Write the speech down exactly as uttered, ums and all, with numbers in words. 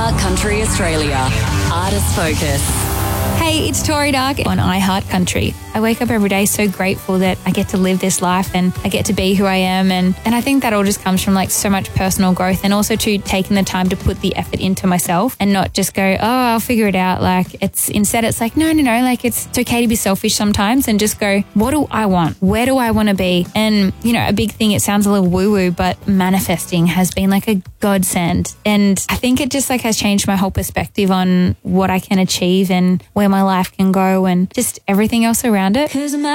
iHeart Country Australia. Artist Focus. Hey, it's Tori Dark on iHeart Country. I wake up every day so grateful that I get to live this life and I get to be who I am. And, and I think that all just comes from like so much personal growth and also to taking the time to put the effort into myself and not just go, oh, I'll figure it out. Like it's instead it's like, no, no, no, like it's, it's okay to be selfish sometimes and just go, what do I want? Where do I want to be? And, you know, a big thing, it sounds a little woo-woo, but manifesting has been like a godsend. And I think it just like has changed my whole perspective on what I can achieve and where my life can go and just everything else around it. 'Cause